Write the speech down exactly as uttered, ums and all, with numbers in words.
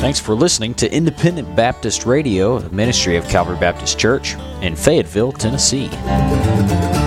Thanks for listening to Independent Baptist Radio, a ministry of Calvary Baptist Church in Fayetteville, Tennessee.